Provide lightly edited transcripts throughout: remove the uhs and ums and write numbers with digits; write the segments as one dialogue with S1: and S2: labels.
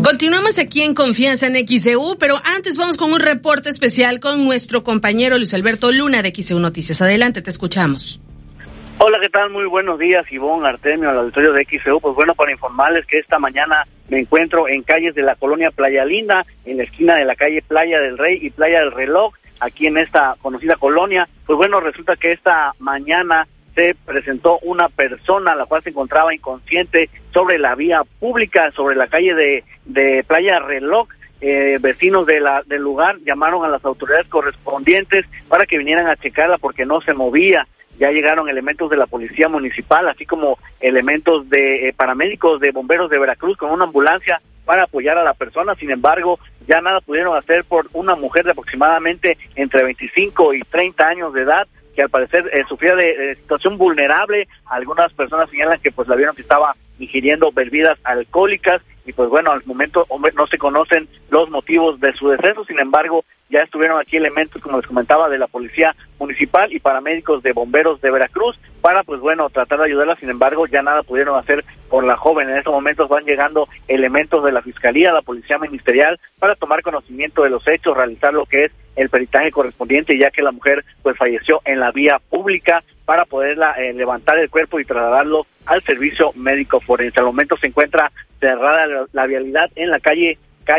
S1: Continuamos aquí en Confianza en XEU, pero antes vamos con un reporte especial con nuestro compañero Luis Alberto Luna de XEU Noticias. Adelante, te escuchamos.
S2: Hola, ¿qué tal? Muy buenos días, Ivonne, Artemio, al auditorio de XEU. Pues bueno, para informarles que esta mañana me encuentro en calles de la colonia Playa Linda, en la esquina de la calle Playa del Rey y Playa del Reloj, aquí en esta conocida colonia. Pues bueno, resulta que esta mañana se presentó una persona la cual se encontraba inconsciente sobre la vía pública, sobre la calle de Playa Reloj. Vecinos del lugar llamaron a las autoridades correspondientes para que vinieran a checarla porque no se movía. Ya llegaron elementos de la policía municipal, así como elementos de paramédicos de bomberos de Veracruz con una ambulancia para apoyar a la persona. Sin embargo, ya nada pudieron hacer por una mujer de aproximadamente entre 25 y 30 años de edad, que al parecer sufría de situación vulnerable. Algunas personas señalan que pues la vieron que estaba ingiriendo bebidas alcohólicas y pues bueno, al momento no se conocen los motivos de su deceso. Sin embargo, ya estuvieron aquí elementos, como les comentaba, de la policía municipal y paramédicos de bomberos de Veracruz para pues bueno, tratar de ayudarla. Sin embargo, ya nada pudieron hacer por la joven. En estos momentos van llegando elementos de la fiscalía, la policía ministerial, para tomar conocimiento de los hechos, realizar lo que es el peritaje correspondiente, ya que la mujer pues falleció en la vía pública, para poderla levantar el cuerpo y trasladarlo al servicio médico forense. Al momento se encuentra cerrada la vialidad en la calle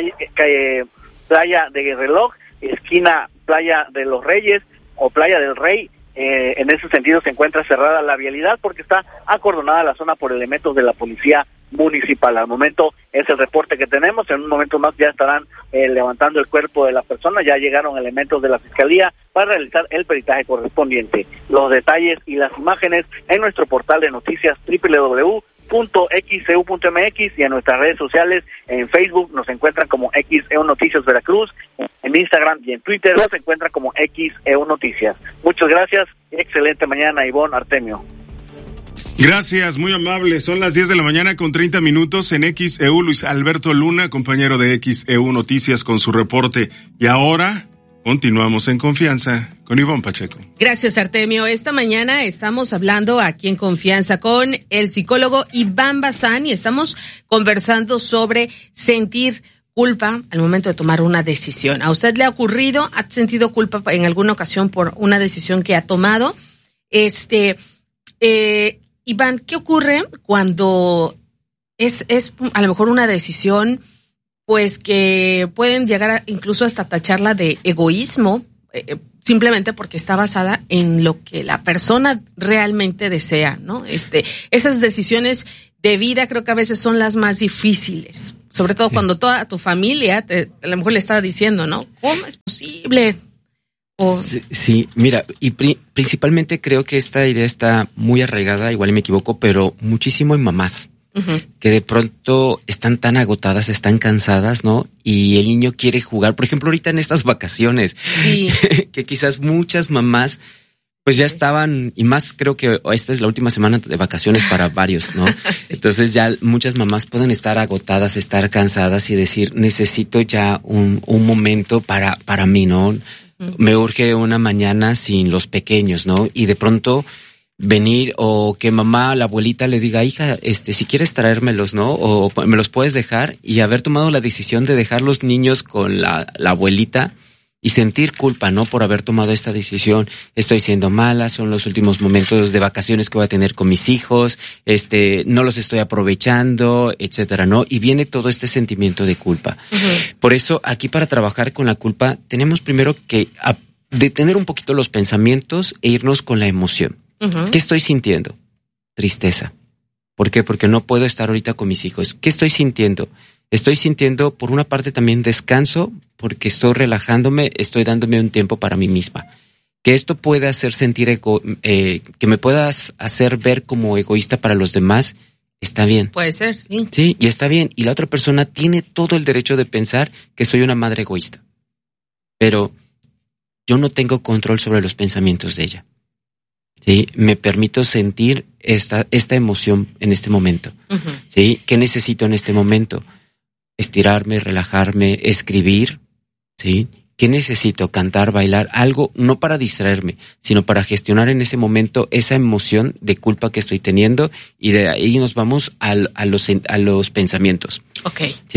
S2: Playa de Reloj, esquina Playa de los Reyes o Playa del Rey. En ese sentido se encuentra cerrada la vialidad porque está acordonada la zona por elementos de la policía municipal. Al momento es el reporte que tenemos. En un momento más ya estarán levantando el cuerpo de la persona. Ya llegaron elementos de la fiscalía para realizar el peritaje correspondiente. Los detalles y las imágenes en nuestro portal de noticias www.xeu.mx y en nuestras redes sociales. En Facebook nos encuentran como XEU Noticias Veracruz, en Instagram y en Twitter nos encuentran como XEU Noticias. Muchas gracias, excelente mañana, Ivonne, Artemio.
S3: Gracias, muy amable. Son las 10 de la mañana con 30 minutos en XEU. Luis Alberto Luna, compañero de XEU Noticias, con su reporte. Y ahora continuamos en Confianza con Ivonne Pacheco.
S1: Gracias, Artemio. Esta mañana estamos hablando aquí en Confianza con el psicólogo Iván Bazán y estamos conversando sobre sentir culpa al momento de tomar una decisión. ¿A usted le ha ocurrido? ¿Ha sentido culpa en alguna ocasión por una decisión que ha tomado? Iván, ¿qué ocurre cuando es a lo mejor una decisión pues que pueden llegar incluso hasta tacharla de egoísmo, simplemente porque está basada en lo que la persona realmente desea, ¿no? Esas decisiones de vida creo que a veces son las más difíciles, sobre todo cuando toda tu familia a lo mejor le está diciendo, ¿no? ¿Cómo es posible?
S4: Sí, mira, y principalmente creo que esta idea está muy arraigada, igual me equivoco, pero muchísimo en mamás, que de pronto están tan agotadas, están cansadas, ¿no? Y el niño quiere jugar, por ejemplo, ahorita en estas vacaciones, sí. Que quizás muchas mamás pues ya estaban, y más creo que esta es la última semana de vacaciones para varios, ¿no? Sí. Entonces ya muchas mamás pueden estar agotadas, estar cansadas y decir, necesito ya un momento para mí, ¿no? Me urge una mañana sin los pequeños, ¿no? Y de pronto venir o que mamá, la abuelita le diga, hija, si quieres traérmelos, ¿no? O me los puedes dejar, y haber tomado la decisión de dejar los niños con la abuelita y sentir culpa, ¿no? Por haber tomado esta decisión. Estoy siendo mala, son los últimos momentos de vacaciones que voy a tener con mis hijos, no los estoy aprovechando, etcétera, ¿no? Y viene todo este sentimiento de culpa. Uh-huh. Por eso, aquí para trabajar con la culpa, tenemos primero que detener un poquito los pensamientos e irnos con la emoción. Uh-huh. ¿Qué estoy sintiendo? Tristeza. ¿Por qué? Porque no puedo estar ahorita con mis hijos. ¿Qué estoy sintiendo? Estoy sintiendo, por una parte, también descanso, porque estoy relajándome, estoy dándome un tiempo para mí misma. Que esto puede hacer sentir que me puedas hacer ver como egoísta para los demás, está bien.
S1: Puede ser, sí.
S4: Sí, y está bien. Y la otra persona tiene todo el derecho de pensar que soy una madre egoísta. Pero yo no tengo control sobre los pensamientos de ella. Sí, me permito sentir esta emoción en este momento. Uh-huh. Sí, ¿qué necesito en este momento? Estirarme, relajarme, escribir, ¿sí? ¿Qué necesito? Cantar, bailar, algo no para distraerme, sino para gestionar en ese momento esa emoción de culpa que estoy teniendo, y de ahí nos vamos a los pensamientos.
S1: Okay.
S4: ¿Sí?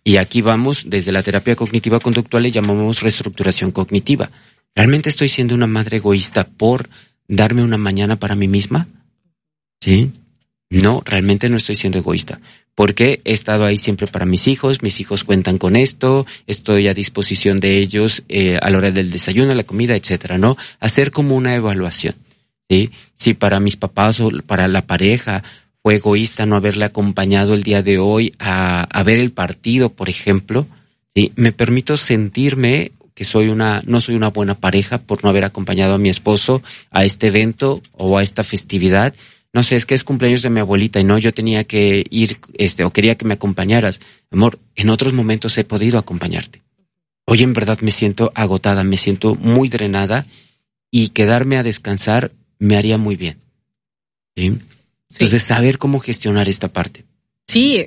S4: Y aquí vamos, desde la terapia cognitiva conductual le llamamos reestructuración cognitiva. ¿Realmente estoy siendo una madre egoísta por darme una mañana para mí misma? ¿Sí? No, realmente no estoy siendo egoísta, porque he estado ahí siempre para mis hijos cuentan con esto, estoy a disposición de ellos a la hora del desayuno, la comida, etcétera, ¿no? Hacer como una evaluación, ¿sí? Si para mis papás o para la pareja fue egoísta no haberle acompañado el día de hoy a ver el partido, por ejemplo, ¿sí? Me permito sentirme que no soy una buena pareja por no haber acompañado a mi esposo a este evento o a esta festividad. No sé, es que es cumpleaños de mi abuelita y no, yo tenía que ir, o quería que me acompañaras. Amor, en otros momentos he podido acompañarte. Hoy en verdad me siento agotada, me siento muy drenada y quedarme a descansar me haría muy bien. ¿Sí? Entonces, saber cómo gestionar esta parte.
S1: Sí,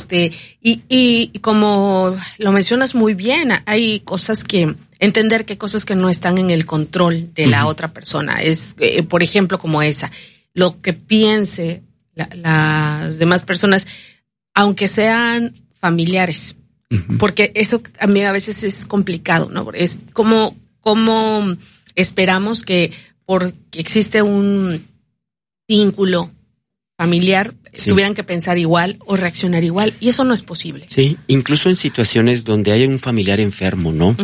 S1: y como lo mencionas muy bien, hay cosas entender que cosas que no están en el control de la otra persona. Es, por ejemplo, como esa. Lo que piense las demás personas, aunque sean familiares, porque eso también a veces es complicado, ¿no? Es como esperamos que porque existe un vínculo familiar tuvieran que pensar igual o reaccionar igual, y eso no es posible.
S4: Sí, incluso en situaciones donde hay un familiar enfermo, ¿no?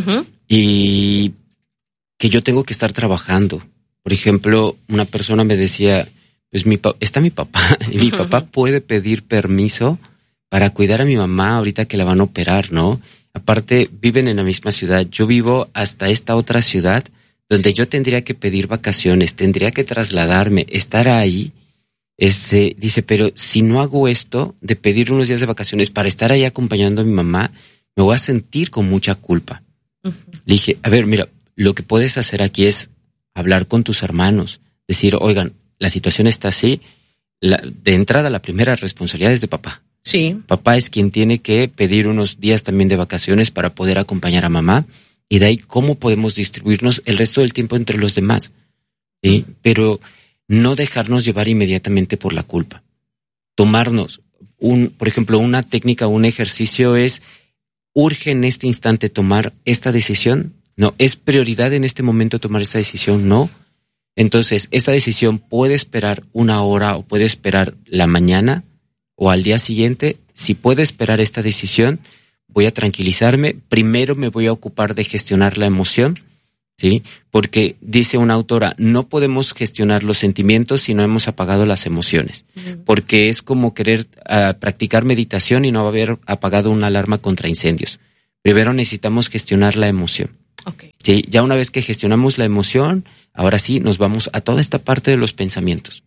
S4: Y que yo tengo que estar trabajando. Por ejemplo, una persona me decía, pues está mi papá, y mi papá puede pedir permiso para cuidar a mi mamá ahorita que la van a operar, ¿no? Aparte, viven en la misma ciudad. Yo vivo hasta esta otra ciudad donde yo tendría que pedir vacaciones, tendría que trasladarme, estar ahí. Dice, pero si no hago esto de pedir unos días de vacaciones para estar ahí acompañando a mi mamá, me voy a sentir con mucha culpa. Le dije, a ver, mira, lo que puedes hacer aquí es hablar con tus hermanos, decir, oigan, la situación está así, de entrada la primera responsabilidad es de papá.
S1: Sí.
S4: Papá es quien tiene que pedir unos días también de vacaciones para poder acompañar a mamá, y de ahí cómo podemos distribuirnos el resto del tiempo entre los demás. ¿Sí? Pero no dejarnos llevar inmediatamente por la culpa. Tomarnos, por ejemplo, una técnica, un ejercicio es, ¿urge en este instante tomar esta decisión? No. ¿Es prioridad en este momento tomar esta decisión? No. Entonces, esta decisión puede esperar una hora o puede esperar la mañana o al día siguiente. Si puede esperar esta decisión, voy a tranquilizarme. Primero me voy a ocupar de gestionar la emoción, ¿sí? Porque dice una autora, no podemos gestionar los sentimientos si no hemos apagado las emociones. Porque es como querer practicar meditación y no haber apagado una alarma contra incendios. Primero necesitamos gestionar la emoción.
S1: Okay.
S4: Sí, ya una vez que gestionamos la emoción, ahora sí nos vamos a toda esta parte de los pensamientos.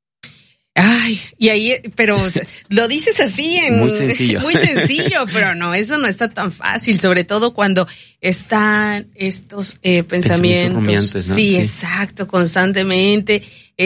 S1: Ay, y ahí, pero lo dices así
S4: muy sencillo.
S1: Muy sencillo, pero no, eso no está tan fácil, sobre todo cuando están estos pensamientos.
S4: Rumiantes, ¿no?
S1: Sí, exacto, constantemente,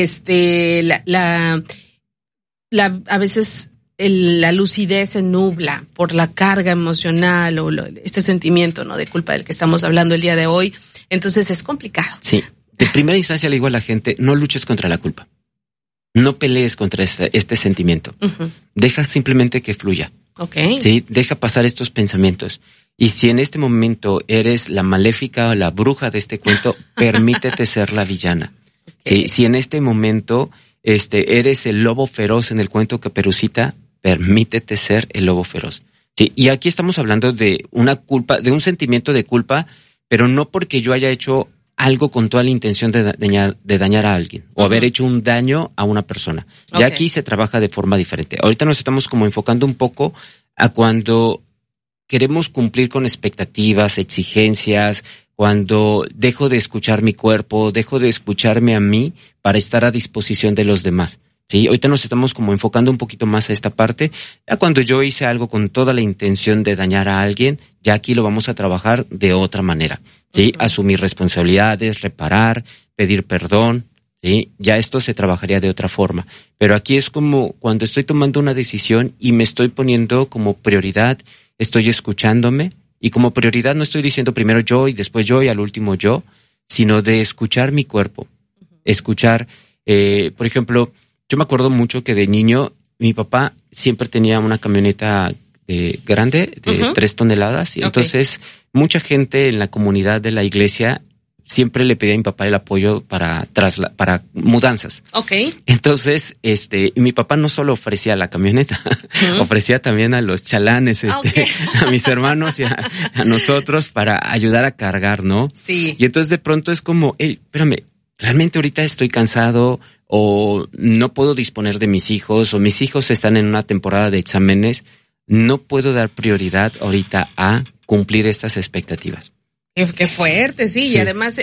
S1: a veces la lucidez se nubla por la carga emocional o este sentimiento, ¿no?, de culpa del que estamos hablando el día de hoy. Entonces es complicado.
S4: Sí. De primera instancia le digo a la gente, no luches contra la culpa. No pelees contra este sentimiento. Deja simplemente que fluya.
S1: Okay.
S4: Sí, deja pasar estos pensamientos. Y si en este momento eres la maléfica o la bruja de este cuento, permítete ser la villana. Okay. Sí, si en este momento eres el lobo feroz en el cuento Caperucita, permítete ser el lobo feroz. Sí, y aquí estamos hablando de una culpa, de un sentimiento de culpa, pero no porque yo haya hecho algo con toda la intención de dañar a alguien o haber hecho un daño a una persona. Ya
S1: Okay.
S4: aquí se trabaja de forma diferente. Ahorita nos estamos como enfocando un poco a cuando queremos cumplir con expectativas, exigencias, cuando dejo de escuchar mi cuerpo, dejo de escucharme a mí para estar a disposición de los demás. Sí, ahorita nos estamos como enfocando un poquito más a esta parte. Ya cuando yo hice algo con toda la intención de dañar a alguien, ya aquí lo vamos a trabajar de otra manera. Sí, asumir responsabilidades, reparar, pedir perdón. Sí, ya esto se trabajaría de otra forma. Pero aquí es como cuando estoy tomando una decisión y me estoy poniendo como prioridad, estoy escuchándome, y como prioridad no estoy diciendo primero yo y después yo y al último yo, sino de escuchar mi cuerpo. Escuchar, por ejemplo, yo me acuerdo mucho que de niño mi papá siempre tenía una camioneta grande, de 3 toneladas. Y entonces mucha gente en la comunidad de la iglesia siempre le pedía a mi papá el apoyo para mudanzas. Entonces, mi papá no solo ofrecía la camioneta, ofrecía también a los chalanes, a mis hermanos y a nosotros para ayudar a cargar, ¿no?
S1: Sí.
S4: Y entonces de pronto es como, espérame, realmente ahorita estoy cansado o no puedo disponer de mis hijos o mis hijos están en una temporada de exámenes, no puedo dar prioridad ahorita a cumplir estas expectativas.
S1: Qué fuerte, sí. Y además,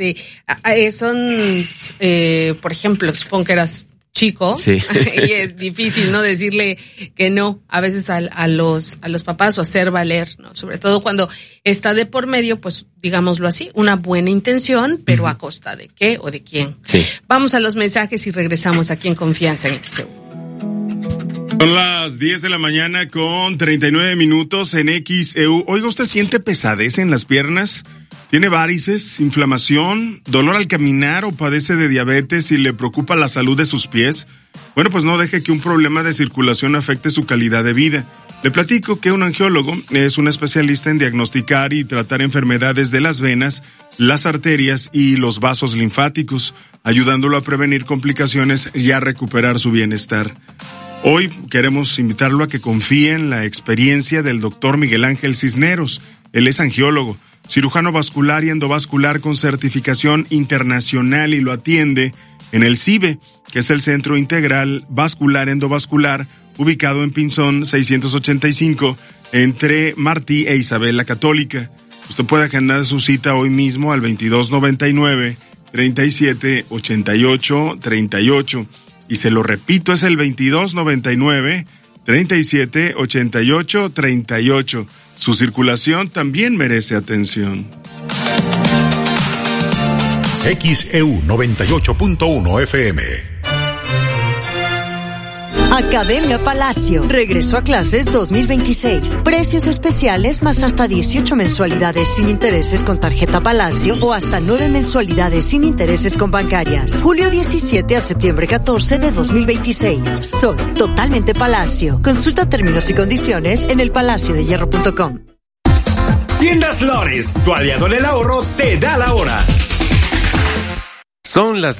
S1: son, por ejemplo, supongo que eras chico.
S4: Sí.
S1: Y es difícil, ¿no? Decirle que no, a veces a los papás o hacer valer, ¿no? Sobre todo cuando está de por medio, pues, digámoslo así, una buena intención, pero a costa de qué o de quién.
S4: Sí.
S1: Vamos a los mensajes y regresamos aquí en Confianza en XEU.
S3: Son las 10 de la mañana con 39 minutos en XEU. Oiga, ¿usted siente pesadez en las piernas? ¿Tiene varices, inflamación, dolor al caminar o padece de diabetes y le preocupa la salud de sus pies? Bueno, pues no deje que un problema de circulación afecte su calidad de vida. Le platico que un angiólogo es un especialista en diagnosticar y tratar enfermedades de las venas, las arterias y los vasos linfáticos, ayudándolo a prevenir complicaciones y a recuperar su bienestar. Hoy queremos invitarlo a que confíe en la experiencia del doctor Miguel Ángel Cisneros. Él es angiólogo, cirujano vascular y endovascular con certificación internacional y lo atiende en el CIBE, que es el Centro Integral Vascular Endovascular, ubicado en Pinzón 685, entre Martí e Isabel la Católica. Usted puede agendar su cita hoy mismo al 2299-3788-38. Y se lo repito, es el 2299-3788-38. Su circulación también merece atención.
S5: XEU 98.1 FM.
S6: Academia Palacio. Regreso a clases 2026. Precios especiales más hasta 18 mensualidades sin intereses con tarjeta Palacio o hasta 9 mensualidades sin intereses con bancarias. Julio 17 a septiembre 14 de 2026. Son totalmente Palacio. Consulta términos y condiciones en elpalaciodehierro.com.
S7: Tiendas Lores, tu aliado en el ahorro, te da la hora.
S8: Son las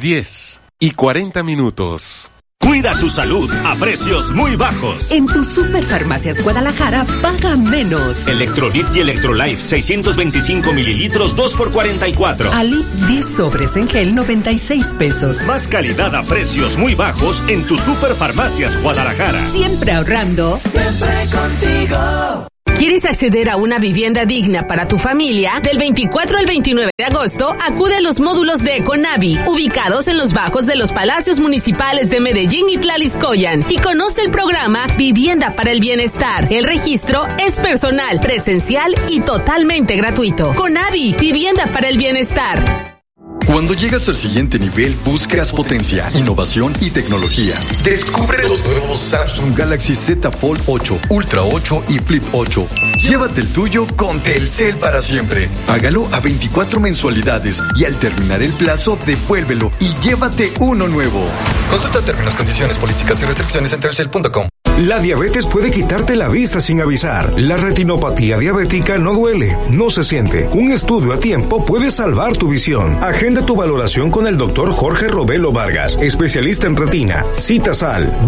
S8: 10:40.
S7: Cuida tu salud a precios muy bajos.
S9: En tu Superfarmacias Guadalajara, paga menos.
S7: Electrolit y Electrolife, 625 mililitros, 2 por 44.
S9: Alip, 10 sobres en gel, 96 pesos.
S7: Más calidad a precios muy bajos en tu Superfarmacias Guadalajara.
S9: Siempre ahorrando.
S10: Siempre contigo.
S1: ¿Quieres acceder a una vivienda digna para tu familia? Del 24 al 29 de agosto, acude a los módulos de Econavi, ubicados en los bajos de los palacios municipales de Medellín y Tlaliscoyan, y conoce el programa Vivienda para el Bienestar. El registro es personal, presencial y totalmente gratuito. Conavi, Vivienda para el Bienestar.
S11: Cuando llegas al siguiente nivel, buscas potencia, innovación y tecnología. Descubre los nuevos Samsung Galaxy Z Fold 8, Ultra 8 y Flip 8. Llévate el tuyo con Telcel para siempre. Págalo a 24 mensualidades y al terminar el plazo, devuélvelo y llévate uno nuevo. Consulta términos, condiciones, políticas y restricciones en telcel.com.
S12: La diabetes puede quitarte la vista sin avisar. La retinopatía diabética no duele, no se siente. Un estudio a tiempo puede salvar tu visión. Agenda tu valoración con el doctor Jorge Robelo Vargas, especialista en retina. Citas al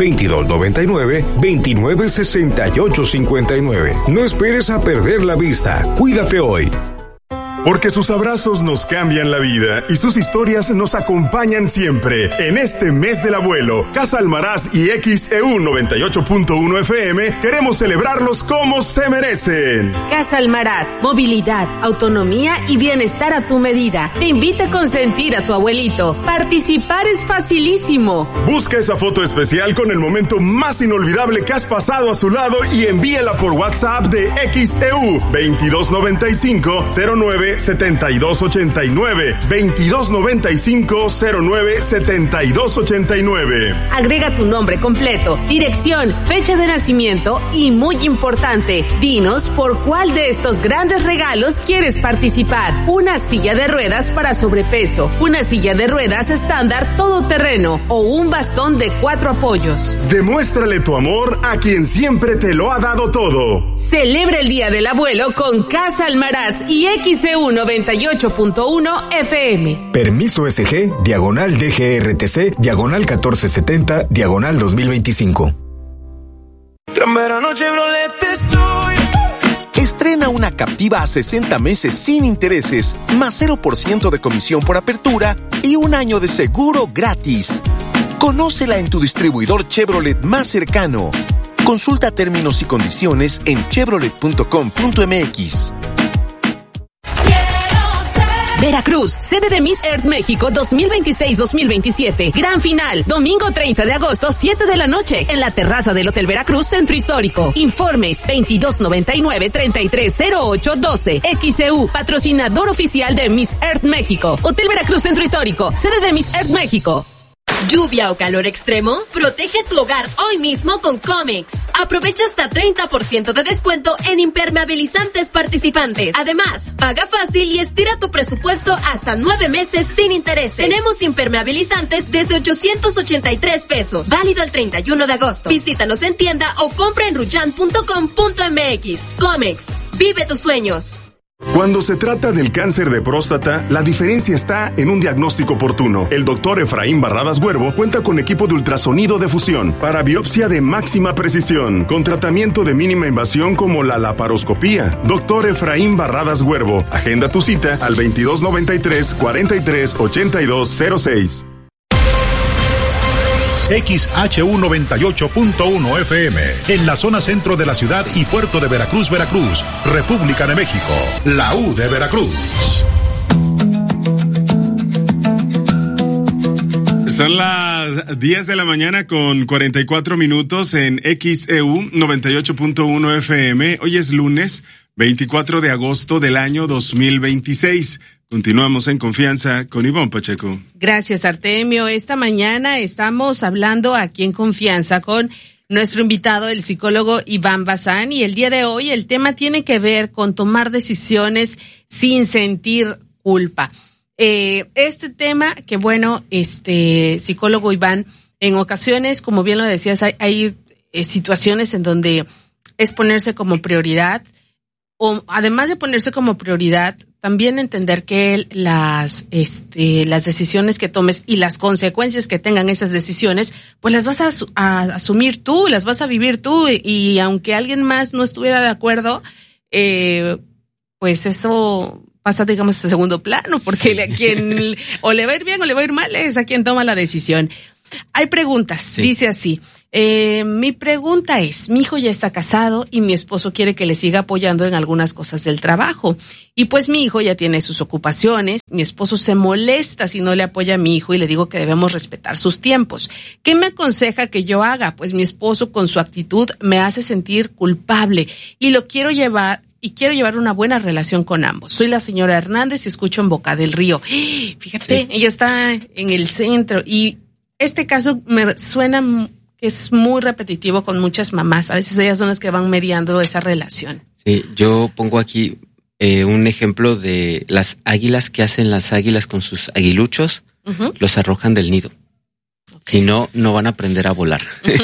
S12: 2299-296859. No esperes a perder la vista. Cuídate hoy.
S13: Porque sus abrazos nos cambian la vida y sus historias nos acompañan siempre. En este mes del abuelo, Casa Almaraz y XEU 98.1 FM queremos celebrarlos como se merecen.
S1: Casa Almaraz, movilidad, autonomía y bienestar a tu medida. Te invita a consentir a tu abuelito. Participar es facilísimo.
S13: Busca esa foto especial con el momento más inolvidable que has pasado a su lado y envíala por WhatsApp de XEU 2295 09 097289, 2295-097289.
S8: Agrega tu nombre completo, dirección, fecha de nacimiento y, muy importante, dinos por cuál de estos grandes regalos quieres participar. Una silla de ruedas para sobrepeso, una silla de ruedas estándar todoterreno o un bastón de 4 apoyos.
S13: Demuéstrale tu amor a quien siempre te lo ha dado todo.
S8: Celebra el Día del Abuelo con Casa Almaraz y XEU 98.1 FM.
S12: Permiso SG, diagonal DGRTC, diagonal 1470, diagonal 2025.
S14: Gran verano Chevrolet estoy. Estrena una Captiva a 60 meses sin intereses, más 0% de comisión por apertura y un año de seguro gratis. Conócela en tu distribuidor Chevrolet más cercano. Consulta términos y condiciones en chevrolet.com.mx.
S8: Veracruz, sede de Miss Earth México 2026-2027. Gran final, domingo 30 de agosto, 7 de la noche, en la terraza del Hotel Veracruz, Centro Histórico. Informes 2299-330812. XEU, patrocinador oficial de Miss Earth México. Hotel Veracruz, Centro Histórico, sede de Miss Earth México.
S15: ¿Lluvia o calor extremo? Protege tu hogar hoy mismo con Comex. Aprovecha hasta 30% de descuento en impermeabilizantes participantes. Además, paga fácil y estira tu presupuesto hasta 9 meses sin intereses. Tenemos impermeabilizantes desde 883 pesos. Válido el 31 de agosto. Visítanos en tienda o compra en ruyan.com.mx. Comex. Vive tus sueños.
S13: Cuando se trata del cáncer de próstata, la diferencia está en un diagnóstico oportuno. El doctor Efraín Barradas Huervo cuenta con equipo de ultrasonido de fusión para biopsia de máxima precisión, con tratamiento de mínima invasión como la laparoscopía. Doctor Efraín Barradas Huervo, agenda tu cita al 2293-438206.
S5: XHU 98.1 FM, en la zona centro de la ciudad y puerto de Veracruz, Veracruz, República de México, la U de Veracruz.
S3: Son las 10 de la mañana con 44 minutos en XEU 98.1 FM. Hoy es lunes 24 de agosto del año 2026. Continuamos en confianza con Ivonne Pacheco.
S1: Gracias, Artemio. Esta mañana estamos hablando aquí en confianza con nuestro invitado, el psicólogo Iván Bazán, y el día de hoy el tema tiene que ver con tomar decisiones sin sentir culpa. Este tema que, bueno, psicólogo Iván, en ocasiones, como bien lo decías, hay situaciones en donde es ponerse como prioridad, o además de ponerse como prioridad, también entender que las decisiones que tomes y las consecuencias que tengan esas decisiones, pues las vas a asumir tú, las vas a vivir tú, y aunque alguien más no estuviera de acuerdo, pues eso pasa, digamos, a segundo plano, porque sí. Quien o le va a ir bien o le va a ir mal es a quien toma la decisión. Hay preguntas, sí. Dice así, mi pregunta es, mi hijo ya está casado y mi esposo quiere que le siga apoyando en algunas cosas del trabajo, y pues mi hijo ya tiene sus ocupaciones, mi esposo se molesta si no le apoya a mi hijo y le digo que debemos respetar sus tiempos. ¿Qué me aconseja que yo haga? Pues mi esposo con su actitud me hace sentir culpable y quiero llevar una buena relación con ambos. Soy la señora Hernández y escucho en Boca del Río. Fíjate, sí. Ella está en el centro y este caso me suena que es muy repetitivo con muchas mamás. A veces ellas son las que van mediando esa relación. Sí,
S4: yo pongo aquí un ejemplo de las águilas. Que hacen las águilas con sus aguiluchos? Uh-huh. Los arrojan del nido. Okay. Si no, no van a aprender a volar.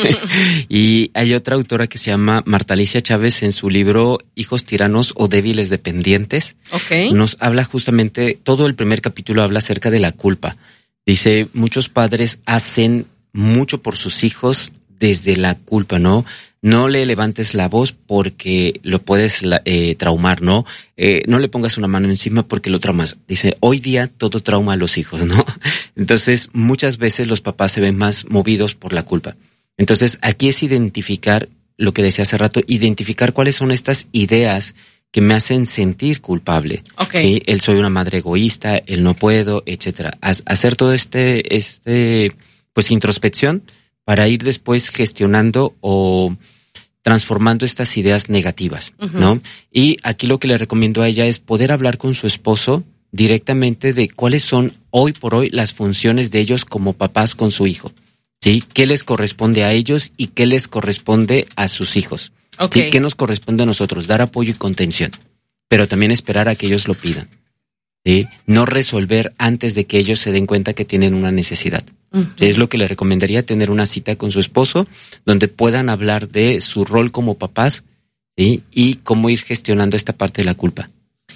S4: Y hay otra autora que se llama Marta Alicia Chávez, en su libro Hijos tiranos o débiles dependientes. Okay. Nos habla justamente, todo el primer capítulo habla acerca de la culpa. Dice, muchos padres hacen mucho por sus hijos desde la culpa, ¿no? No le levantes la voz porque lo puedes traumar, ¿no? No le pongas una mano encima porque lo traumas. Dice, hoy día todo trauma a los hijos, ¿no? Entonces, muchas veces los papás se ven más movidos por la culpa. Entonces, aquí es identificar lo que decía hace rato, identificar cuáles son estas ideas que me hacen sentir culpable. Okay. ¿Sí? El soy una madre egoísta, el no puedo, etcétera. Hacer todo pues introspección para ir después gestionando o transformando estas ideas negativas, ¿no? Y aquí lo que le recomiendo a ella es poder hablar con su esposo directamente de cuáles son hoy por hoy las funciones de ellos como papás con su hijo, ¿sí? ¿Qué les corresponde a ellos y qué les corresponde a sus hijos? ¿Sí? ¿Qué nos corresponde a nosotros? Dar apoyo y contención, pero también esperar a que ellos lo pidan, ¿sí? No resolver antes de que ellos se den cuenta que tienen una necesidad. ¿Sí? Es lo que le recomendaría, tener una cita con su esposo donde puedan hablar de su rol como papás, ¿sí? Y cómo ir gestionando esta parte de la culpa.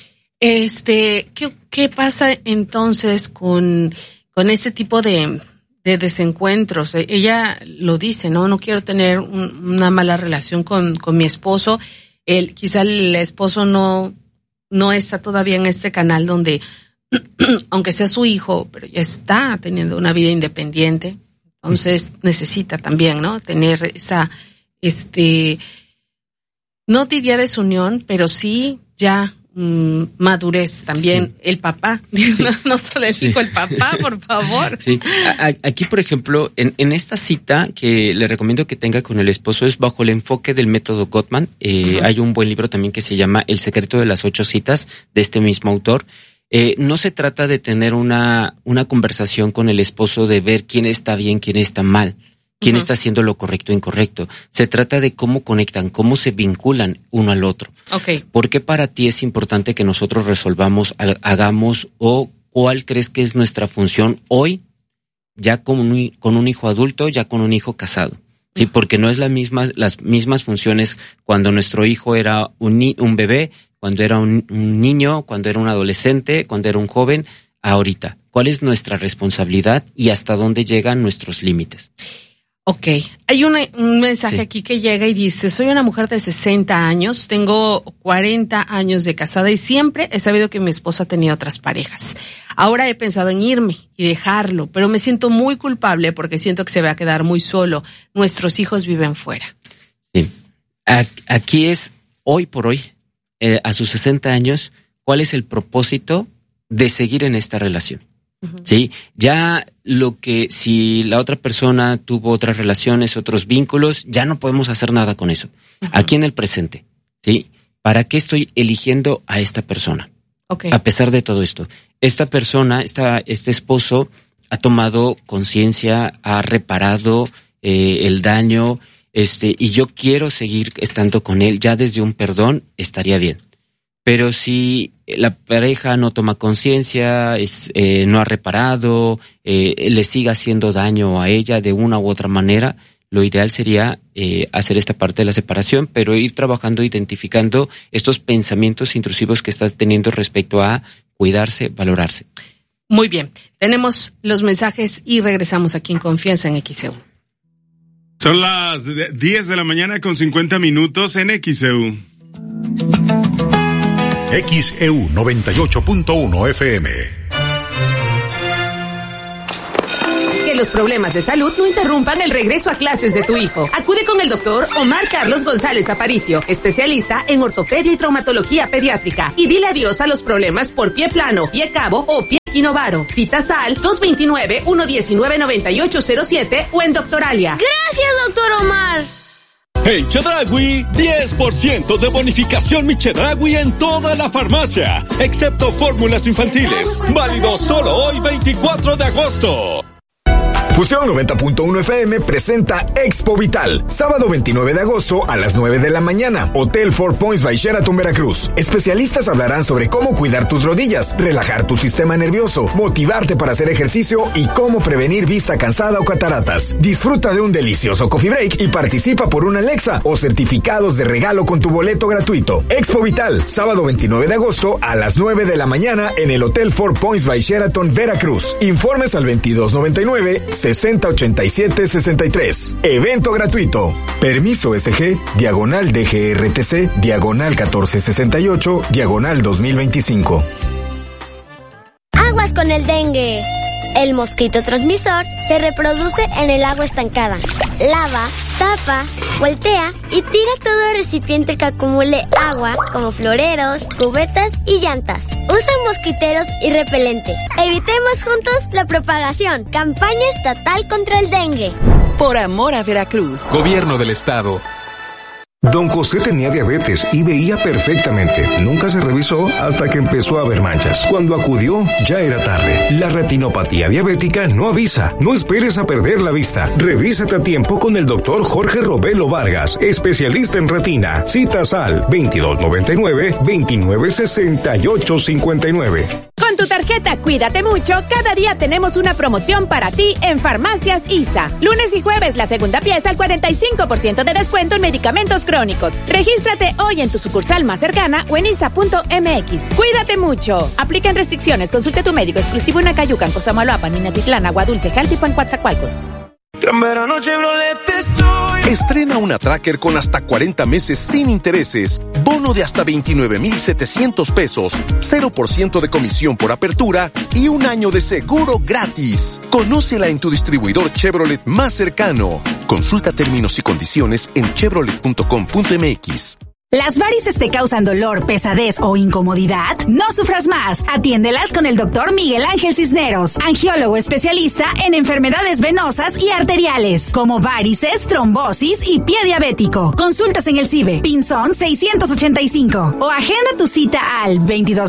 S1: ¿Qué pasa entonces con este tipo de desencuentros? Ella lo dice, no quiero tener una mala relación con mi esposo. Quizá el esposo no está todavía en este canal donde, aunque sea su hijo, pero ya está teniendo una vida independiente. Entonces necesita también, ¿no? Tener esa, no diría desunión, pero sí ya madurez también. Sí. El papá, sí. no solo el hijo, el papá, por favor.
S4: Sí. Aquí, por ejemplo, en esta cita que le recomiendo que tenga con el esposo es bajo el enfoque del método Gottman. Hay un buen libro también que se llama El secreto de las 8 citas, de este mismo autor. No se trata de tener una conversación con el esposo de ver quién está bien, quién está mal, quién está haciendo lo correcto o incorrecto. Se trata de cómo conectan, cómo se vinculan uno al otro.
S1: Okay.
S4: ¿Por qué para ti es importante que nosotros resolvamos, hagamos o cuál crees que es nuestra función hoy, ya con un hijo adulto, ya con un hijo casado? Sí, porque no es las mismas funciones cuando nuestro hijo era un bebé, cuando era un niño, cuando era un adolescente, cuando era un joven, ahorita. ¿Cuál es nuestra responsabilidad y hasta dónde llegan nuestros límites?
S1: Ok, hay un mensaje aquí que llega y dice: soy una mujer de 60 años, tengo 40 años de casada y siempre he sabido que mi esposo ha tenido otras parejas. Ahora he pensado en irme y dejarlo, pero me siento muy culpable porque siento que se va a quedar muy solo. Nuestros hijos viven fuera.
S4: Sí, aquí es hoy por hoy, a sus 60 años, ¿cuál es el propósito de seguir en esta relación? Sí, ya si la otra persona tuvo otras relaciones, otros vínculos, ya no podemos hacer nada con eso. Aquí en el presente, ¿sí? ¿Para qué estoy eligiendo a esta persona?
S1: Okay.
S4: A pesar de todo esto, esta persona, este esposo ha tomado conciencia, ha reparado el daño, y yo quiero seguir estando con él, ya desde un perdón estaría bien. Pero si la pareja no toma conciencia, no ha reparado, le sigue haciendo daño a ella de una u otra manera, lo ideal sería hacer esta parte de la separación, pero ir trabajando, identificando estos pensamientos intrusivos que estás teniendo respecto a cuidarse, valorarse.
S1: Muy bien, tenemos los mensajes y regresamos aquí en Confianza en XEU.
S3: Son las 10 de la mañana con 50 minutos en XEU.
S5: XEU 98.1 FM.
S8: Que los problemas de salud no interrumpan el regreso a clases de tu hijo. Acude con el doctor Omar Carlos González Aparicio, especialista en ortopedia y traumatología pediátrica. Y dile adiós a los problemas por pie plano, pie cabo o pie quinovaro. Citas al 229-119-9807 o en Doctoralia.
S16: Gracias, doctor Omar.
S17: En Chedraui, 10% de bonificación Mi Chedraui en toda la farmacia, excepto fórmulas infantiles. Válido solo hoy, 24 de agosto.
S12: Fusión 90.1 FM presenta Expo Vital, sábado 29 de agosto a las 9 de la mañana, Hotel Four Points by Sheraton, Veracruz. Especialistas hablarán sobre cómo cuidar tus rodillas, relajar tu sistema nervioso, motivarte para hacer ejercicio y cómo prevenir vista cansada o cataratas. Disfruta de un delicioso coffee break y participa por una Alexa o certificados de regalo con tu boleto gratuito. Expo Vital, sábado 29 de agosto a las 9 de la mañana en el Hotel Four Points by Sheraton, Veracruz. Informes al 2299-6087-63. Evento gratuito. Permiso SG, /DGRTC, /1468, /2025.
S16: Aguas con el dengue. El mosquito transmisor se reproduce en el agua estancada. Lava, tapa, voltea y tira todo recipiente que acumule agua, como floreros, cubetas y llantas. Usa mosquiteros y repelente. Evitemos juntos la propagación. Campaña estatal contra el dengue.
S9: Por amor a Veracruz.
S18: Gobierno del Estado.
S12: Don José tenía diabetes y veía perfectamente. Nunca se revisó hasta que empezó a ver manchas. Cuando acudió, ya era tarde. La retinopatía diabética no avisa. No esperes a perder la vista. Revísate a tiempo con el doctor Jorge Robelo Vargas, especialista en retina. Citas al 2299-296859.
S18: Con tu tarjeta Cuídate Mucho, cada día tenemos una promoción para ti en Farmacias ISA. Lunes y jueves, la segunda pieza al 45% de descuento en medicamentos crónicos. Regístrate hoy en tu sucursal más cercana o en isa.mx. Cuídate mucho. Aplican restricciones. Consulte a tu médico exclusivo en Acayucan, Cosamaloapan, Minatitlán, Agua Dulce, Jaltipan, Coatzacoalcos.
S14: En verano Chevrolet estoy. Estrena una Tracker con hasta 40 meses sin intereses, bono de hasta 29,700 pesos, 0% de comisión por apertura y un año de seguro gratis. Conócela en tu distribuidor Chevrolet más cercano. Consulta términos y condiciones en chevrolet.com.mx.
S19: ¿Las varices te causan dolor, pesadez o incomodidad? No sufras más. Atiéndelas con el doctor Miguel Ángel Cisneros, angiólogo especialista en enfermedades venosas y arteriales, como varices, trombosis y pie diabético. Consultas en el CIBE, Pinzón 685, o agenda tu cita al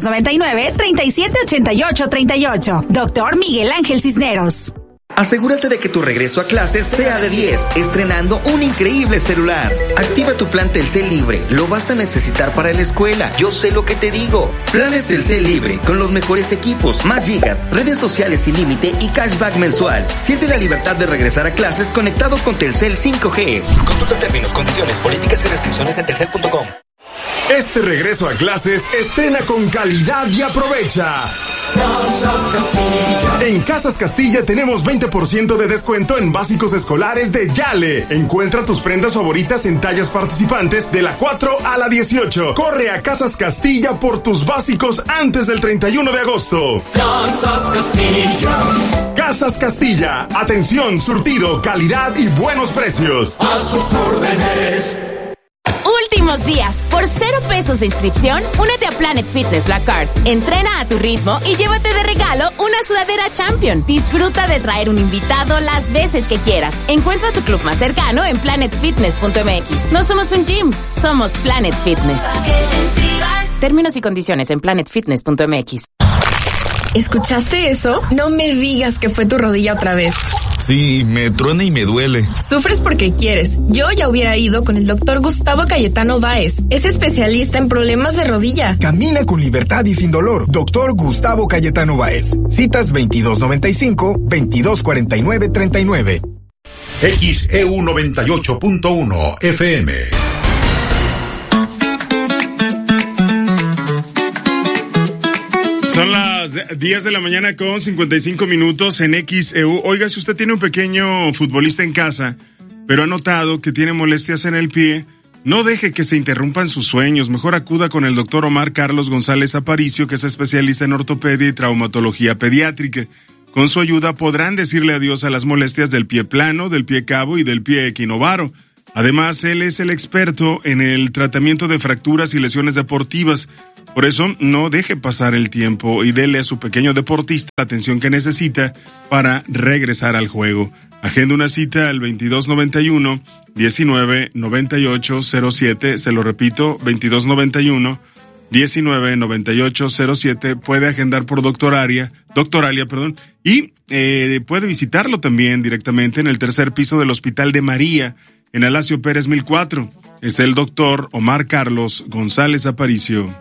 S19: 2299-378838. Doctor Miguel Ángel Cisneros.
S20: Asegúrate de que tu regreso a clases sea de 10, estrenando un increíble celular. Activa tu plan Telcel Libre, lo vas a necesitar para la escuela, yo sé lo que te digo. Planes Telcel Libre, con los mejores equipos, más gigas, redes sociales sin límite y cashback mensual. Siente la libertad de regresar a clases conectado con Telcel 5G. Consulta términos, condiciones, políticas y restricciones en telcel.com.
S13: Este regreso a clases estrena con calidad y aprovecha. Casas Castilla. En Casas Castilla tenemos 20% de descuento en básicos escolares de Yale. Encuentra tus prendas favoritas en tallas participantes de la 4 a la 18. Corre a Casas Castilla por tus básicos antes del 31 de agosto. Casas Castilla. Casas Castilla. Atención, surtido, calidad y buenos precios. A sus órdenes.
S18: Últimos días, por 0 pesos de inscripción, únete a Planet Fitness Black Card. Entrena a tu ritmo y llévate de regalo una sudadera Champion. Disfruta de traer un invitado las veces que quieras. Encuentra tu club más cercano en planetfitness.mx. No somos un gym, somos Planet Fitness. Términos y condiciones en planetfitness.mx.
S21: ¿Escuchaste eso? No me digas que fue tu rodilla otra vez.
S22: Sí, me truena y me duele.
S21: Sufres porque quieres. Yo ya hubiera ido con el doctor Gustavo Cayetano Báez. Es especialista en problemas de rodilla.
S23: Camina con libertad y sin dolor. Doctor Gustavo Cayetano Báez. Citas 2295-2249-39.
S5: XEU 98.1 FM.
S3: Son las 10 de la mañana con 55 minutos en XEU. Oiga, si usted tiene un pequeño futbolista en casa, pero ha notado que tiene molestias en el pie, no deje que se interrumpan sus sueños. Mejor acuda con el doctor Omar Carlos González Aparicio, que es especialista en ortopedia y traumatología pediátrica. Con su ayuda podrán decirle adiós a las molestias del pie plano, del pie cabo y del pie equinovaro. Además, él es el experto en el tratamiento de fracturas y lesiones deportivas. Por eso, no deje pasar el tiempo y dele a su pequeño deportista la atención que necesita para regresar al juego. Agenda una cita al 2291-199807. Se lo repito, 2291-199807. Puede agendar por Doctoralia, y puede visitarlo también directamente en el tercer piso del Hospital de María, en Alasio Pérez 1004. Es el doctor Omar Carlos González Aparicio.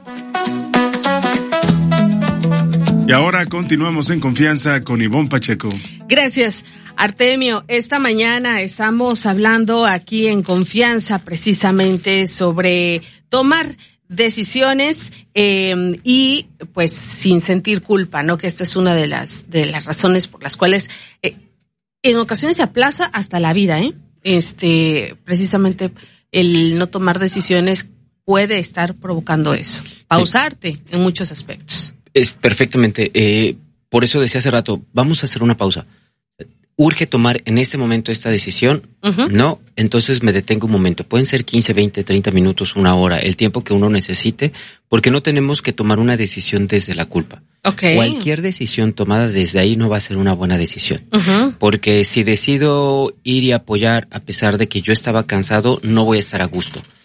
S3: Y ahora continuamos en confianza con Ivonne Pacheco.
S1: Gracias, Artemio. Esta mañana estamos hablando aquí en confianza precisamente sobre tomar decisiones y pues sin sentir culpa, ¿no? Que esta es una de las razones por las cuales en ocasiones se aplaza hasta la vida, precisamente el no tomar decisiones puede estar provocando eso, pausarte en muchos aspectos.
S4: Es perfectamente, por eso decía hace rato, vamos a hacer una pausa. ¿Urge tomar en este momento esta decisión? Uh-huh. No, entonces me detengo un momento. Pueden ser 15, 20, 30 minutos, una hora, el tiempo que uno necesite, porque no tenemos que tomar una decisión desde la culpa.
S1: Okay.
S4: Cualquier decisión tomada desde ahí no va a ser una buena decisión. Uh-huh. Porque si decido ir y apoyar a pesar de que yo estaba cansado, no voy a estar a gusto.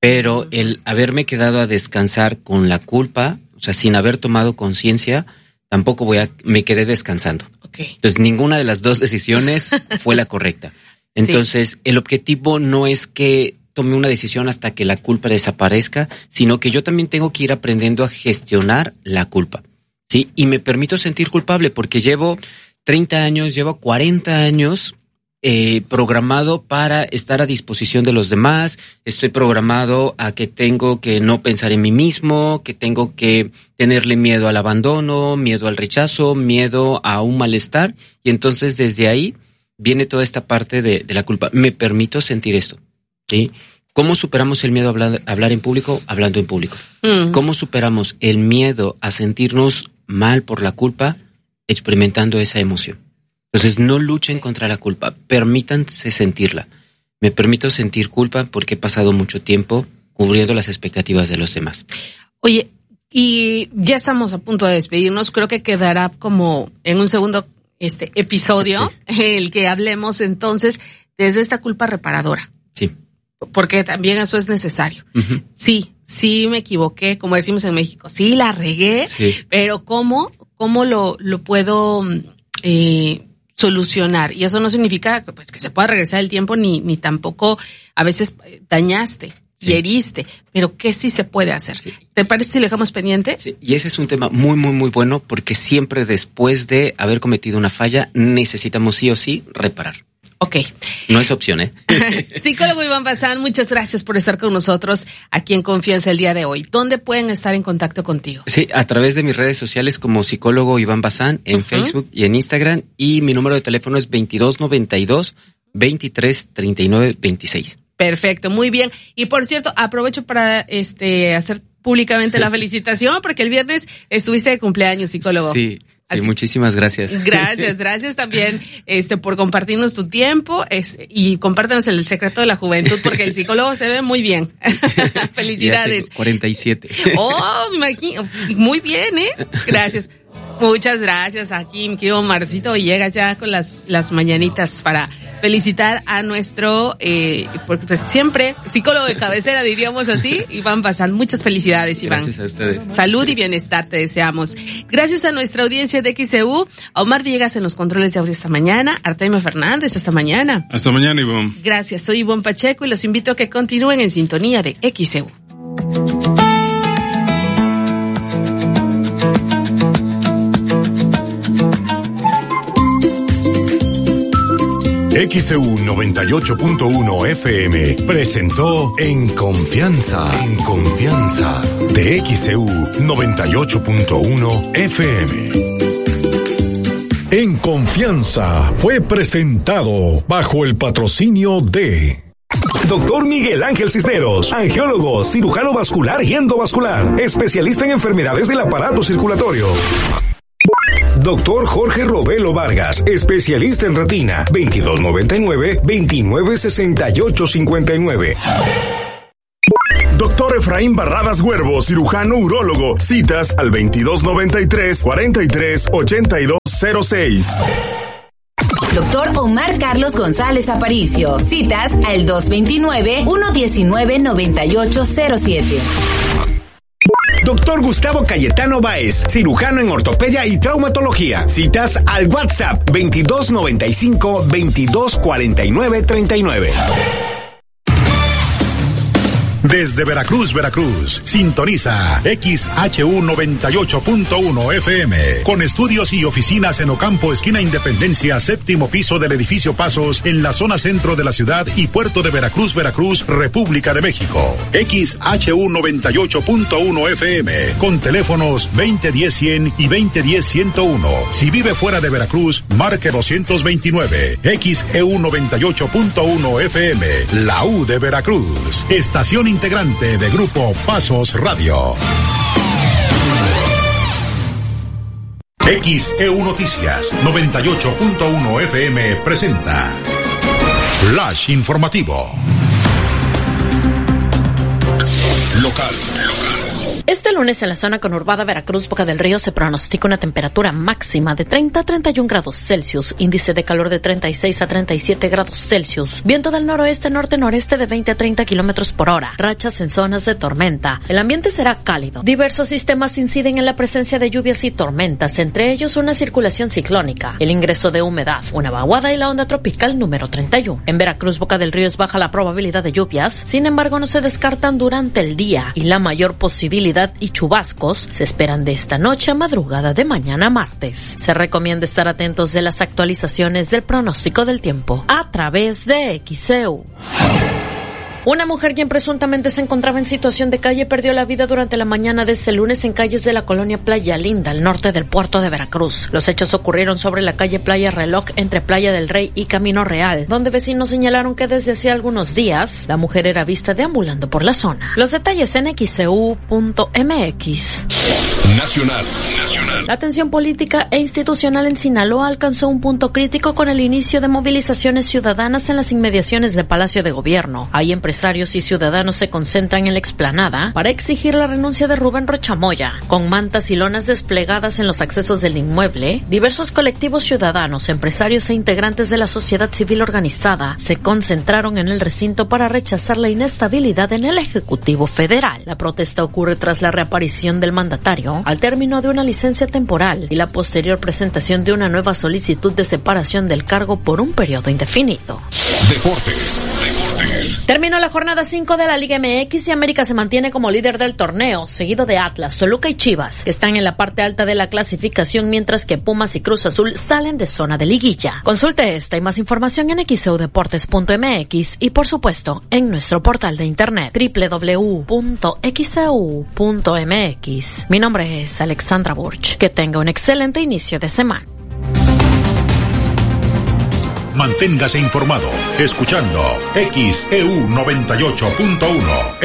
S4: Pero el haberme quedado a descansar con la culpa, o sea, sin haber tomado conciencia, tampoco me quedé descansando.
S1: Okay.
S4: Entonces, ninguna de las dos decisiones fue la correcta. Entonces, el objetivo no es que tome una decisión hasta que la culpa desaparezca, sino que yo también tengo que ir aprendiendo a gestionar la culpa, ¿sí? Y me permito sentir culpable porque llevo 30 años, llevo 40 años programado para estar a disposición de los demás. Estoy programado a que tengo que no pensar en mí mismo, que tengo que tenerle miedo al abandono, miedo al rechazo, miedo a un malestar. Y entonces desde ahí viene toda esta parte de la culpa. Me permito sentir esto, ¿sí? ¿Cómo superamos el miedo a hablar en público? Hablando en público. ¿Cómo superamos el miedo a sentirnos mal por la culpa? Experimentando esa emoción. Entonces, no luchen contra la culpa, permítanse sentirla. Me permito sentir culpa porque he pasado mucho tiempo cubriendo las expectativas de los demás.
S1: Oye, y ya estamos a punto de despedirnos, creo que quedará como en un segundo episodio, el que hablemos entonces desde esta culpa reparadora.
S4: Sí.
S1: Porque también eso es necesario. Uh-huh. Sí me equivoqué, como decimos en México, sí la regué, pero ¿cómo lo puedo solucionar? Y eso no significa pues que se pueda regresar el tiempo ni tampoco a veces dañaste y heriste, pero ¿qué sí se puede hacer? Sí. ¿Te parece si lo dejamos pendiente?
S4: Sí, y ese es un tema muy, muy, muy bueno porque siempre después de haber cometido una falla necesitamos sí o sí reparar.
S1: Ok.
S4: No es opción, ¿eh?
S1: Psicólogo Iván Bazán, muchas gracias por estar con nosotros aquí en Confianza el día de hoy. ¿Dónde pueden estar en contacto contigo?
S4: Sí, a través de mis redes sociales como psicólogo Iván Bazán en Facebook y en Instagram, y mi número de teléfono es 2292-2339-26.
S1: Perfecto, muy bien. Y por cierto, aprovecho para hacer públicamente la felicitación porque el viernes estuviste de cumpleaños, psicólogo.
S4: Sí. Sí, muchísimas gracias.
S1: Gracias también por compartirnos tu tiempo y compártenos el secreto de la juventud porque el psicólogo se ve muy bien. Felicidades.
S4: 47.
S1: Oh, me imagino. Muy bien, Gracias. Muchas gracias aquí, mi querido Marcito, y llega ya con las mañanitas para felicitar a nuestro, porque pues siempre, psicólogo de cabecera, diríamos así, Iván Bazán. Muchas felicidades, Iván.
S4: Gracias a ustedes.
S1: Salud y bienestar te deseamos. Gracias a nuestra audiencia de XEU, a Omar Villegas en los controles de audio esta mañana, Artemio Fernández esta mañana.
S3: Hasta mañana, Iván.
S1: Gracias, soy Iván Pacheco y los invito a que continúen en sintonía de XEU.
S5: XEU 98.1 FM presentó En Confianza de XEU 98.1 FM. En Confianza fue presentado bajo el patrocinio de
S12: Doctor Miguel Ángel Cisneros, angiólogo, cirujano vascular y endovascular, especialista en enfermedades del aparato circulatorio. Doctor Jorge Robelo Vargas, especialista en retina, 2299-296859.
S13: Doctor Efraín Barradas Huervo, cirujano urólogo, citas al 2293-438206.
S19: Doctor Omar Carlos González Aparicio, citas al 229-119-9807.
S2: Doctor Gustavo Cayetano Báez, cirujano en ortopedia y traumatología. Citas al WhatsApp 2295-224939.
S5: Desde Veracruz, sintoniza XHU 98.1 FM, con estudios y oficinas en Ocampo, esquina Independencia, séptimo piso del edificio Pasos, en la zona centro de la ciudad y puerto de Veracruz, República de México. XHU 98.1 FM, con teléfonos 2010-100 y 2010-101. Si vive fuera de Veracruz, marque 229. XEU 98.1 FM, la U de Veracruz. Estación integrante de Grupo Pasos Radio. XEU Noticias 98.1 FM presenta Flash Informativo. Local.
S6: Este lunes en la zona conurbada Veracruz, Boca del Río, se pronostica una temperatura máxima de 30 a 31 grados Celsius, índice de calor de 36 a 37 grados Celsius, viento del noroeste, norte-noreste de 20 a 30 kilómetros por hora, rachas en zonas de tormenta. El ambiente será cálido. Diversos sistemas inciden en la presencia de lluvias y tormentas, entre ellos una circulación ciclónica, el ingreso de humedad, una vaguada y la onda tropical número 31. En Veracruz, Boca del Río, es baja la probabilidad de lluvias, sin embargo no se descartan durante el día y la mayor posibilidad y chubascos se esperan de esta noche a madrugada de mañana martes. Se recomienda estar atentos de las actualizaciones del pronóstico del tiempo a través de XEU. Una mujer quien presuntamente se encontraba en situación de calle perdió la vida durante la mañana de este lunes en calles de la colonia Playa Linda, al norte del puerto de Veracruz. Los hechos ocurrieron sobre la calle Playa Reloj entre Playa del Rey y Camino Real, donde vecinos señalaron que desde hacía algunos días la mujer era vista deambulando por la zona. Los detalles en xeu.mx.
S7: Nacional.
S6: La tensión política e institucional en Sinaloa alcanzó un punto crítico con el inicio de movilizaciones ciudadanas en las inmediaciones del Palacio de Gobierno. Hay empresarios y ciudadanos se concentran en la explanada para exigir la renuncia de Rubén Rochamoya. Con mantas y lonas desplegadas en los accesos del inmueble, diversos colectivos ciudadanos, empresarios e integrantes de la sociedad civil organizada se concentraron en el recinto para rechazar la inestabilidad en el Ejecutivo Federal. La protesta ocurre tras la reaparición del mandatario al término de una licencia temporal y la posterior presentación de una nueva solicitud de separación del cargo por un periodo indefinido.
S7: Deportes.
S6: Terminó la jornada 5 de la Liga MX y América se mantiene como líder del torneo, seguido de Atlas, Toluca y Chivas, que están en la parte alta de la clasificación, mientras que Pumas y Cruz Azul salen de zona de liguilla. Consulte esta y más información en xeudeportes.mx y, por supuesto, en nuestro portal de internet www.xeu.mx. Mi nombre es Alexandra Burch. Que tenga un excelente inicio de semana.
S5: Manténgase informado escuchando XEU 98.1.